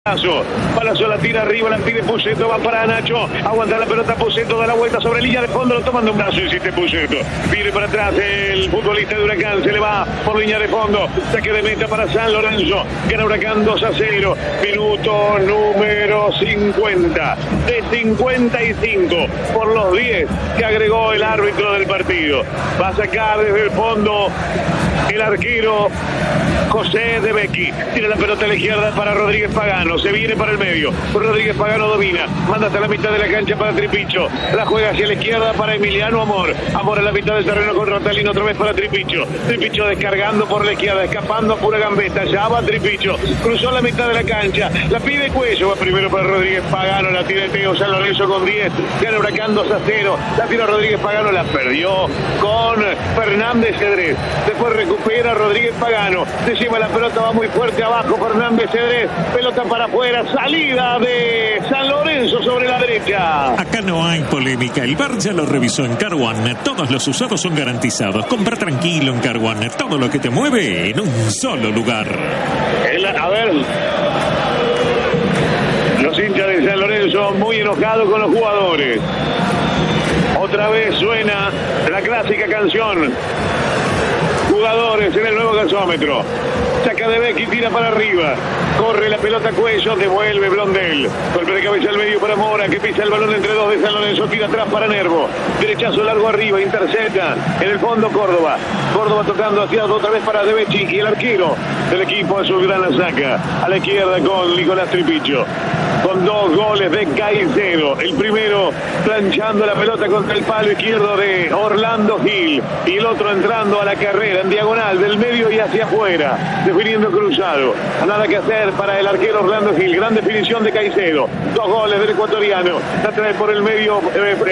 Palazzo la tira arriba, la pide Pusetto, va para Nacho, aguanta la pelota Pusetto, da la vuelta sobre línea de fondo, lo toman de un brazo, insiste Pusetto, viene para atrás el futbolista de Huracán, se le va por línea de fondo, saque de meta para San Lorenzo, gana Huracán 2-0, minuto número 50, de 55, por los 10 que agregó el árbitro del partido, va a sacar desde el fondo el arquero José de Becchi, tira la pelota a la izquierda para Rodríguez Pagano, se viene para el medio, Rodríguez Pagano domina, manda hasta la mitad de la cancha para Tripicho, la juega hacia la izquierda para Emiliano Amor, Amor a la mitad del terreno con Ratalino, otra vez para Tripicho, Tripicho descargando por la izquierda, escapando a pura gambeta, ya va Tripicho, cruzó la mitad de la cancha, la pide Cuello, va primero para Rodríguez Pagano, la tira Teo San Lorenzo con 10, gana Huracán 2-0, la tira Rodríguez Pagano, la perdió con Fernández Cedrés, después recupera Rodríguez Pagano, se lleva la pelota, va muy fuerte abajo Fernández Cedrés, pelota para afuera, salida de San Lorenzo sobre la derecha. Acá no hay polémica, el VAR ya lo revisó en Car One, todos los usados son garantizados, compra tranquilo en Car One, todo lo que te mueve en un solo lugar. A ver, los hinchas de San Lorenzo muy enojados con los jugadores. Otra vez suena la clásica canción. Jugadores en el nuevo gasómetro. Saca de Becchi, tira para arriba. Corre la pelota Cuello, devuelve Blondel. Golpe de cabeza al medio para Mora, que pisa el balón entre dos de San Lorenzo. Tira atrás para Nervo. Derechazo largo arriba, intercepta. En el fondo Córdoba. Córdoba tocando hacia otra vez para de Becchi. Y el arquero del equipo azulgrana saca a la izquierda con Nicolás Tripicho. Con 2 goles de Caicedo. El primero planchando la pelota contra el palo izquierdo de Orlando Gil. Y el otro entrando a la carrera en diagonal del medio y hacia afuera, definiendo cruzado. Nada que hacer para el arquero Orlando Gil. Gran definición de Caicedo. 2 goles del ecuatoriano. La trae por el medio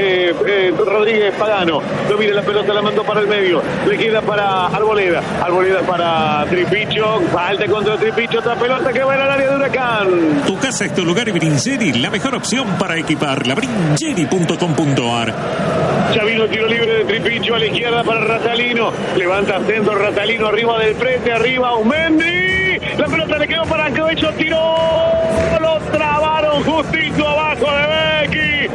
Rodríguez Pagano. Domina la pelota, la mandó para el medio. Le queda para Arboleda. Arboleda para Tripicho. Falta contra Tripicho. Otra pelota que va al área de Huracán. Tu casa es tu lugar y Brincheri, la mejor opción para equiparla. Brincheri.com.ar. Ya vino el tiro libre de Tripicho a la izquierda para Ratalino. Levanta centro Ratalino arriba del frente, arriba Aumendi. La pelota le quedó para Cuello, tiró. Lo trabaron justito abajo de Becchi.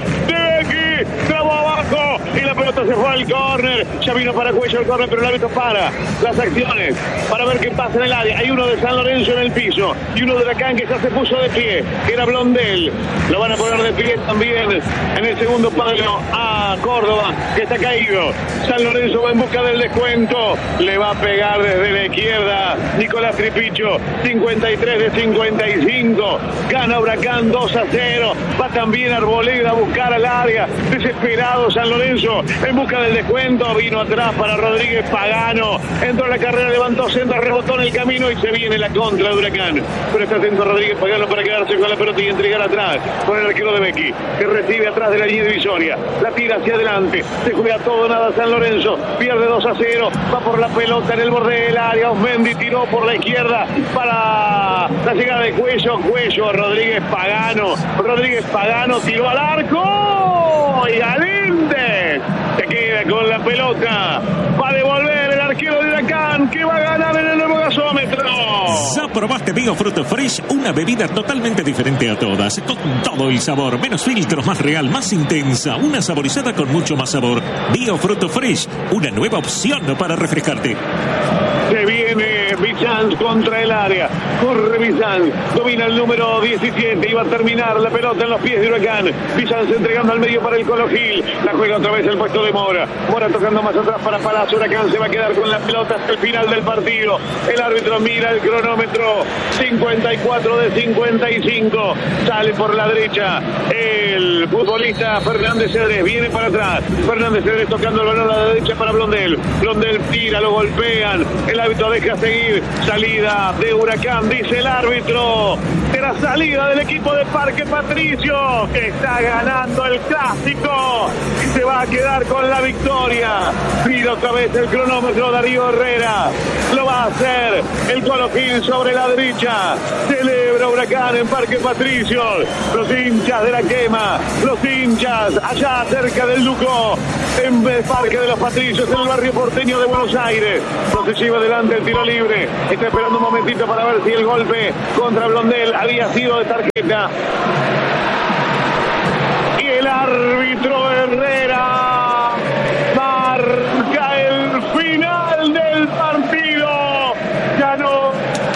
Trabó abajo y la pelota se fue al córner. Ya vino para Cuello el córner, pero el árbitro para las acciones para ver qué pasa en el área. Hay uno de San Lorenzo en el piso y uno de Huracán que ya se puso de pie, que era Blondel. Lo van a poner de pie también en el segundo palo a Córdoba, que está caído. San Lorenzo va en busca del descuento. Le va a pegar desde la izquierda Nicolás Tripicho. 53 de 55. Gana Huracán 2-0. Va también Arboleda a buscar al área. Desesperado San Lorenzo en busca del descuento. Vino atrás para Rodríguez Pagano. Entró en la carrera, levantó centro, rebotó en el camino y se viene la contra de Huracán. Pero está atento Rodríguez Pagano para quedarse con la pelota y entregar atrás con el arquero de Becchi, que recibe atrás de la línea divisoria. La tira hacia adelante. Se juega todo nada San Lorenzo. Pierde 2-0. Va por la pelota en el borde del área. Osmendi tiró por la izquierda para la llegada de Cuello. Rodríguez Pagano. Rodríguez Pagano tiró al arco. Y Galíndez se queda con la pelota. Va a devolver el arquero de Huracán, que va a ganar en el nuevo gasómetro. Ya probaste Bio Fruto Fresh, una bebida totalmente diferente a todas, con todo el sabor, menos filtros, más real, más intensa, una saborizada con mucho más sabor. Bio Fruto Fresh, una nueva opción para refrescarte. Se viene Bizanz contra el área. Corre Bizanz. Domina el número 17. Iba a terminar la pelota en los pies de Huracán. Bizanz entregando al medio para el Colo Gil. La juega otra vez el puesto de Mora. Mora tocando más atrás para Palazzo. Huracán se va a quedar con la pelota hasta el final del partido. El árbitro mira el cronómetro. 54 de 55. Sale por la derecha el futbolista Fernández Cedrés. Viene para atrás. Fernández Cedrés tocando el balón a la derecha para Blondel. Blondel tira, lo golpean. El árbitro deja seguir. Salida de Huracán, dice el árbitro. Será salida del equipo de Parque Patricio, que está ganando el clásico y se va a quedar con la victoria. Mira otra vez el cronómetro Darío Herrera. Lo va a hacer el Colo Gil sobre la derecha. Celebra Huracán en Parque Patricio. Los hinchas de la quema, los hinchas allá cerca del Luco, en el Parque de los Patricios, en el barrio porteño de Buenos Aires. No se lleva adelante el tiro libre. Está esperando un momentito para ver si el golpe contra Blondel había sido de tarjeta. Y el árbitro Herrera marca el final del partido. Ganó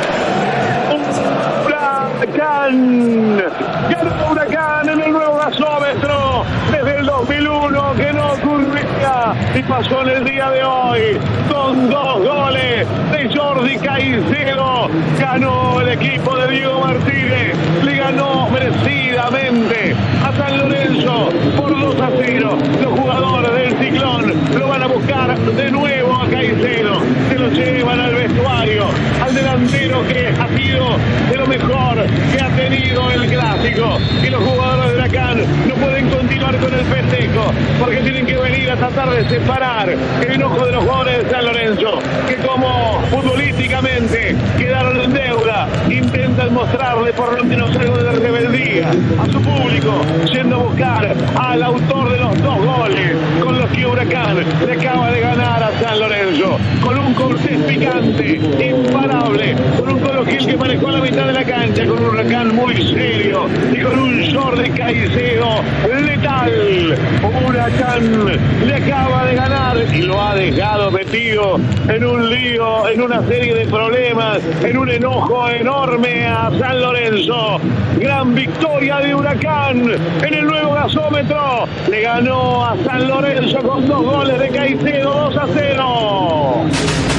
Huracán en el nuevo gasómetro desde el 2001, que no ocurría y pasó en el día de hoy con 2 goles de Jordi Caicedo. Ganó el equipo de Diego Martínez, le ganó merecidamente a San Lorenzo por 2-0. Los jugadores del Ciclón lo van a buscar de nuevo a Caicedo, se lo llevan al vestuario, al delantero que ha sido de lo mejor que ha tenido el clásico, y los jugadores de Huracán no pueden continuar con el festejo porque tienen que venir a tratar de separar el enojo de los jugadores de San Lorenzo, que como futbolísticamente quedaron en deuda, intentan mostrarle por lo menos algo de rebeldía a su público, yendo a buscar al autor de los 2 goles con los que Huracán le acaba de ganar a San Lorenzo, con un Cortés picante, imparable, con un Colo Gil que manejó la mitad de la cancha, con un Huracán muy serio y con un Jordi Caicedo letal. Huracán le acaba de ganar y lo ha dejado metido en un lío, en una serie de problemas, en un enojo enorme a San Lorenzo. Gran victoria de Huracán en el nuevo gasómetro. Le ganó a San Lorenzo con 2 goles de Caicedo, 2-0.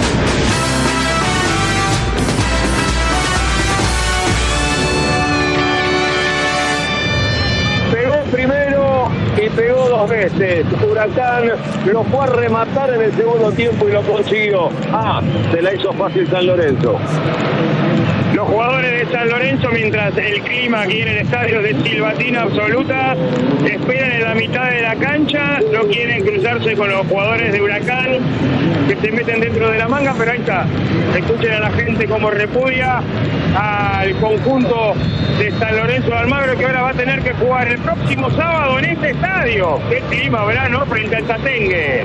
Primero y pegó 2 veces. Huracán lo fue a rematar en el segundo tiempo y lo consiguió. Se la hizo fácil San Lorenzo. Los jugadores de San Lorenzo, mientras el clima aquí en el estadio de silbatina absoluta, esperan en la mitad de la cancha, no quieren cruzarse con los jugadores de Huracán que se meten dentro de la manga, pero ahí está. Escuchen a la gente como repudia al conjunto de San Lorenzo de Almagro, que ahora va a tener que jugar el próximo sábado en este estadio. Qué clima habrá, ¿no?, frente al Tatengue.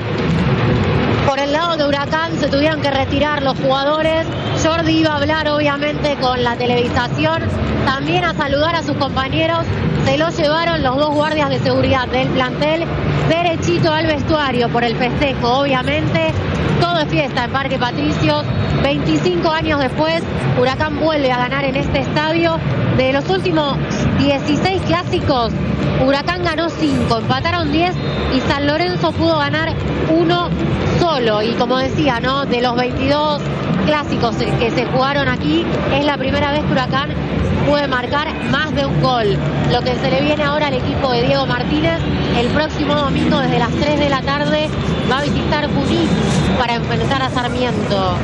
Por el lado de Huracán se tuvieron que retirar los jugadores. Jordi iba a hablar obviamente con la televisación, también a saludar a sus compañeros. Se lo llevaron los 2 guardias de seguridad del plantel derechito al vestuario por el festejo, obviamente. Todo es fiesta en Parque Patricios. 25 años después, Huracán vuelve a ganar en este estadio. De los últimos 16 clásicos, Huracán ganó 5, empataron 10 y San Lorenzo pudo ganar 1 solo. Y como decía, ¿no?, de los 22 clásicos que se jugaron aquí, es la primera vez que Huracán puede marcar más de un gol. Lo que se le viene ahora al equipo de Diego Martínez, el próximo domingo desde las 3 de la tarde va a visitar Junín para enfrentar a Sarmiento.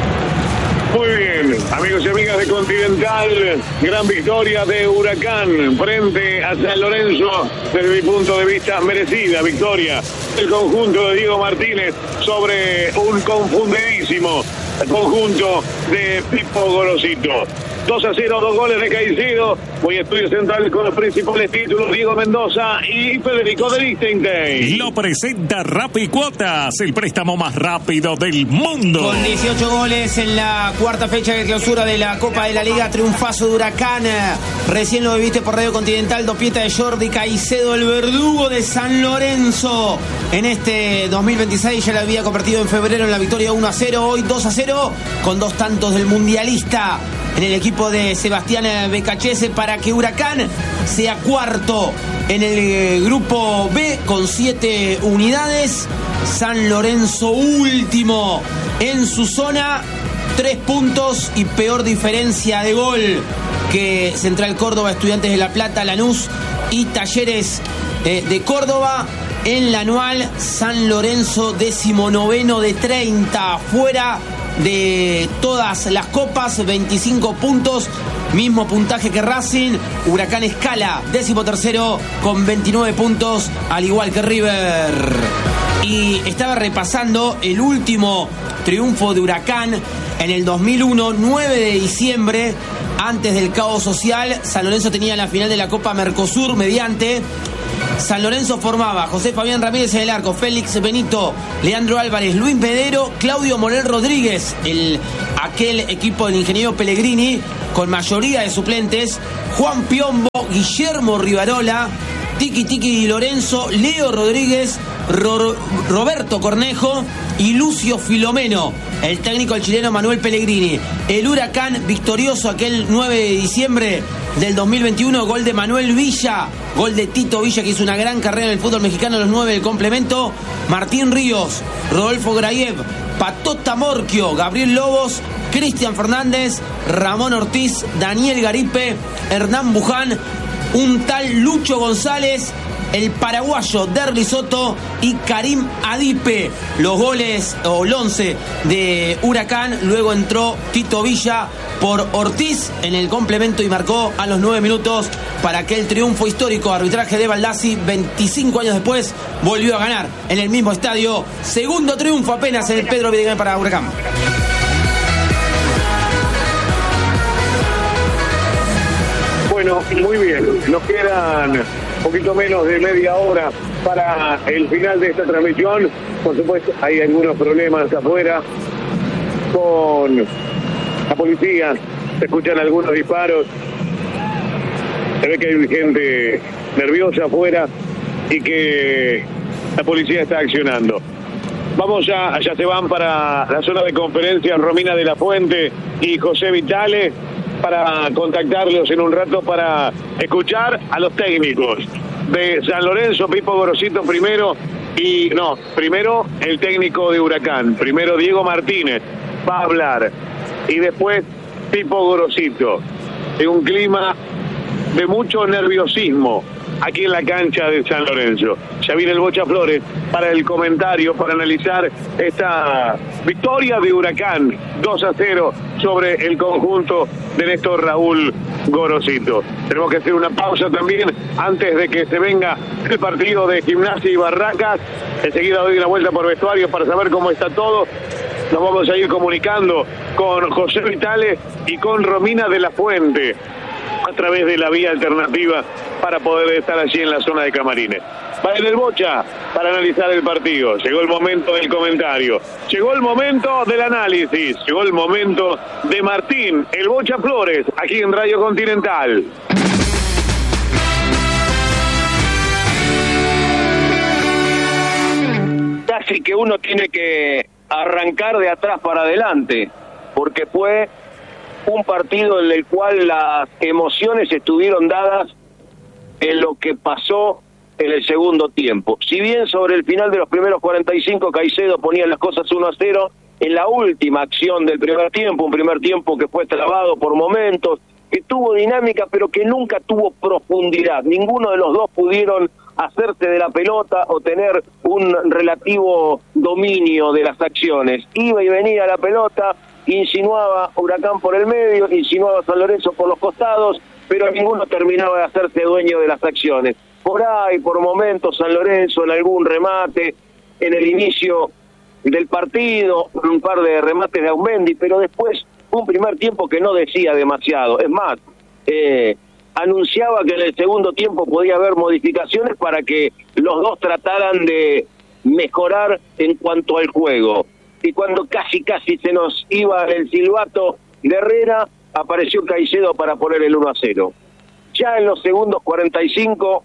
Muy bien, amigos y amigas de Continental, gran victoria de Huracán frente a San Lorenzo, desde mi punto de vista merecida victoria del conjunto de Diego Martínez sobre un confundidísimo conjunto de Pipo Gorosito. 2-0, 2 goles de Caicedo. Voy a Estudio Central con los principales títulos. Diego Mendoza y Federico de Liechtenstein. Lo presenta Rappi Cuotas, el préstamo más rápido del mundo. Con 18 goles en la 4ª fecha de clausura de la Copa de la Liga, triunfazo de Huracán. Recién lo viviste por Radio Continental, dopieta de Jordi Caicedo, el verdugo de San Lorenzo. En este 2026 ya lo había convertido en febrero en la victoria 1-0, hoy 2-0, con 2 tantos del mundialista en el equipo de Sebastián Becachese, para que Huracán sea 4º en el grupo B con 7 unidades. San Lorenzo último en su zona, 3 puntos y peor diferencia de gol que Central Córdoba, Estudiantes de La Plata, Lanús y Talleres de Córdoba. En la anual, San Lorenzo 19º de 30, fuera de todas las copas, 25 puntos, mismo puntaje que Racing. Huracán escala 13º con 29 puntos, al igual que River. Y estaba repasando el último triunfo de Huracán en el 2001, 9 de diciembre, antes del caos social. San Lorenzo tenía la final de la Copa Mercosur mediante San Lorenzo formaba José Fabián Ramírez en el arco, Félix Benito, Leandro Álvarez, Luis Medero, Claudio Morel Rodríguez, aquel equipo del ingeniero Pellegrini con mayoría de suplentes, Juan Piombo, Guillermo Rivarola, Tiki Di Lorenzo, Leo Rodríguez, Roberto Cornejo y Lucio Filomeno, el técnico el chileno Manuel Pellegrini. El Huracán victorioso aquel 9 de diciembre del 2021, gol de Manuel Villa, gol de Tito Villa, que hizo una gran carrera en el fútbol mexicano, los 9 del complemento, Martín Ríos, Rodolfo Grayev, Patota Morquio, Gabriel Lobos, Cristian Fernández, Ramón Ortiz, Daniel Garipe, Hernán Buján, un tal Lucho González, el paraguayo Derli Soto y Karim Adipe. Los goles, o el 11 de Huracán. Luego entró Tito Villa por Ortiz en el complemento y marcó a los 9 minutos para aquel triunfo histórico. Arbitraje de Baldassi, 25 años después volvió a ganar en el mismo estadio. Segundo triunfo apenas en el Pedro Videgain para Huracán. Bueno, muy bien. Nos quedan un poquito menos de media hora para el final de esta transmisión. Por supuesto, hay algunos problemas afuera con la policía. Se escuchan algunos disparos. Se ve que hay gente nerviosa afuera y que la policía está accionando. Vamos ya se van para la zona de conferencia Romina de la Fuente y José Vitale, para contactarlos en un rato para escuchar a los técnicos de San Lorenzo. Pipo Gorosito primero el técnico de Huracán, primero Diego Martínez va a hablar y después Pipo Gorosito, en un clima de mucho nerviosismo aquí en la cancha de San Lorenzo. Ya viene el Bocha Flores para el comentario, para analizar esta victoria de Huracán 2-0 sobre el conjunto de Néstor Raúl Gorosito. Tenemos que hacer una pausa también antes de que se venga el partido de Gimnasia y Barracas. Enseguida doy una vuelta por vestuario para saber cómo está todo. Nos vamos a ir comunicando con José Vitale y con Romina de la Fuente a través de la vía alternativa para poder estar allí en la zona de camarines. Va en el Bocha para analizar el partido. Llegó el momento del comentario, llegó el momento del análisis, llegó el momento de Martín, el Bocha Flores, aquí en Radio Continental. Casi que uno tiene que arrancar de atrás para adelante, porque fue un partido en el cual las emociones estuvieron dadas en lo que pasó en el segundo tiempo. Si bien sobre el final de los primeros 45 Caicedo ponía las cosas 1-0, en la última acción del primer tiempo, un primer tiempo que fue trabado por momentos, que tuvo dinámica pero que nunca tuvo profundidad. Ninguno de los dos pudieron hacerse de la pelota o tener un relativo dominio de las acciones. Iba y venía la pelota, insinuaba Huracán por el medio, insinuaba San Lorenzo por los costados, pero ninguno terminaba de hacerse dueño de las acciones. Por ahí, por momentos, San Lorenzo en algún remate, en el inicio del partido, un par de remates de Aumendi, pero después un primer tiempo que no decía demasiado. Es más, anunciaba que en el segundo tiempo podía haber modificaciones para que los dos trataran de mejorar en cuanto al juego. Y cuando casi se nos iba el silbato de Herrera, apareció Caicedo para poner el 1-0. Ya en los segundos 45,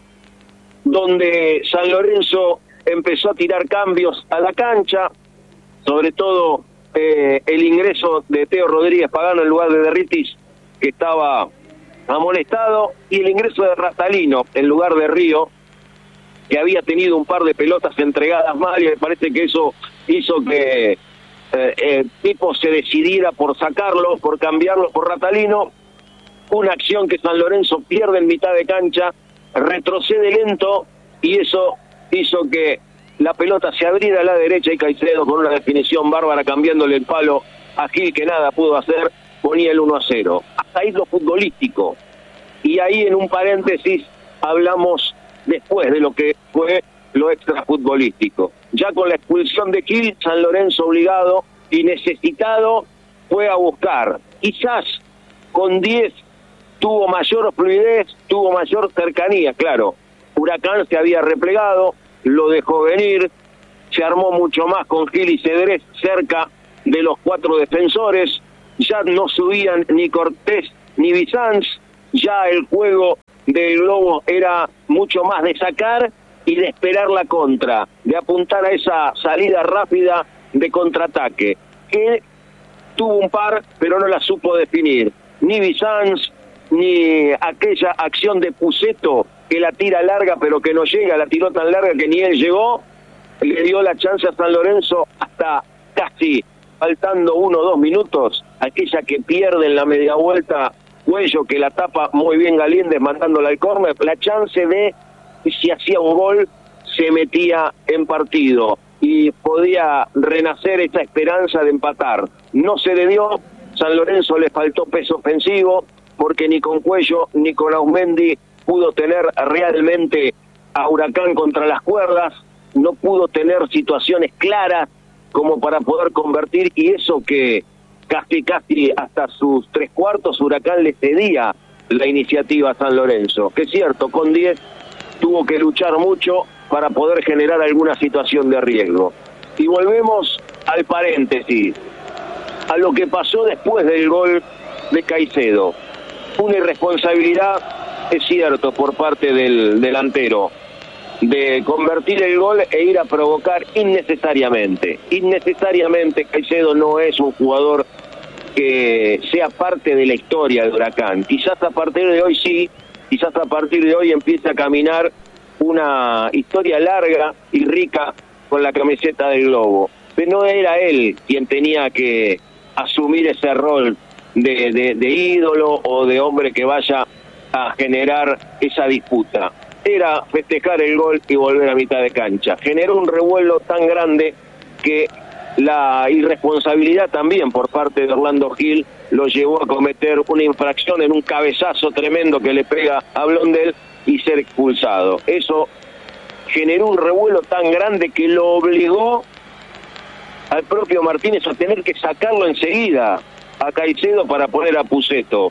donde San Lorenzo empezó a tirar cambios a la cancha, sobre todo el ingreso de Teo Rodríguez Pagano en lugar de Derritis, que estaba amonestado, y el ingreso de Ratalino en lugar de Río, que había tenido un par de pelotas entregadas mal, y me parece que eso hizo que Pipo se decidiera por sacarlo, por cambiarlo por Ratalino. Una acción que San Lorenzo pierde en mitad de cancha, retrocede lento, y eso hizo que la pelota se abriera a la derecha y Caicedo, con una definición bárbara, cambiándole el palo a Gil, que nada pudo hacer, ponía el 1-0. Hasta ahí lo futbolístico. Y ahí, en un paréntesis, hablamos después de lo que fue lo extrafutbolístico. Ya con la expulsión de Gil, San Lorenzo, obligado y necesitado, fue a buscar. Quizás con 10 tuvo mayor fluidez, tuvo mayor cercanía, claro. Huracán se había replegado, lo dejó venir, se armó mucho más con Gil y Cedrés cerca de los 4 defensores, ya no subían ni Cortés ni Bizanz, ya el juego del Globo era mucho más de sacar y de esperar la contra, de apuntar a esa salida rápida de contraataque. Él tuvo un par, pero no la supo definir. Ni Bizanz, ni aquella acción de Pusetto, que la tira larga, pero que no llega, la tiró tan larga que ni él llegó, le dio la chance a San Lorenzo hasta casi faltando 1 o 2 minutos, aquella que pierde en la media vuelta Cuello, que la tapa muy bien Galíndez mandándola al córner, la chance de, si hacía un gol, se metía en partido y podía renacer esa esperanza de empatar. No se le dio, San Lorenzo le faltó peso ofensivo, porque ni con Cuello ni con Ausmendi pudo tener realmente a Huracán contra las cuerdas, no pudo tener situaciones claras como para poder convertir, y eso que casi hasta sus 3/4 Huracán le cedía la iniciativa a San Lorenzo, que es cierto, con 10 tuvo que luchar mucho para poder generar alguna situación de riesgo. Y volvemos al paréntesis, a lo que pasó después del gol de Caicedo. Una irresponsabilidad, es cierto, por parte del delantero, de convertir el gol e ir a provocar innecesariamente. Innecesariamente, Caicedo no es un jugador que sea parte de la historia de Huracán. Quizás a partir de hoy sí, quizás a partir de hoy empiece a caminar una historia larga y rica con la camiseta del Globo. Pero no era él quien tenía que asumir ese rol de ídolo o de hombre que vaya a generar esa disputa. Era festejar el gol y volver a mitad de cancha. Generó un revuelo tan grande que la irresponsabilidad también por parte de Orlando Gil lo llevó a cometer una infracción en un cabezazo tremendo que le pega a Blondel y ser expulsado. Eso generó un revuelo tan grande que lo obligó al propio Martínez a tener que sacarlo enseguida a Caicedo para poner a Pusetto.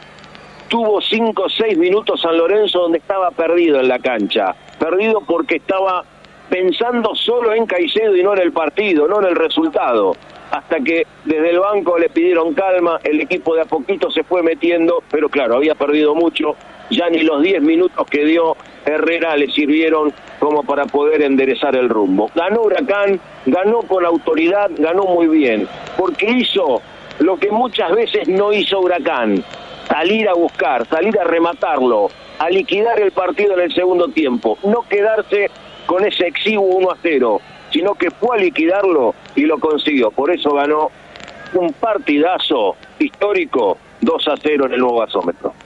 Tuvo 5 o 6 minutos San Lorenzo donde estaba perdido en la cancha, perdido porque estaba pensando solo en Caicedo y no en el partido, no en el resultado, hasta que desde el banco le pidieron calma, el equipo de a poquito se fue metiendo, pero claro, había perdido mucho, ya ni los 10 minutos que dio Herrera le sirvieron como para poder enderezar el rumbo. Ganó Huracán, ganó con autoridad, ganó muy bien, porque hizo lo que muchas veces no hizo Huracán: salir a buscar, salir a rematarlo, a liquidar el partido en el segundo tiempo, no quedarse con ese exiguo 1-0, sino que fue a liquidarlo y lo consiguió. Por eso ganó un partidazo histórico 2-0 en el nuevo gasómetro.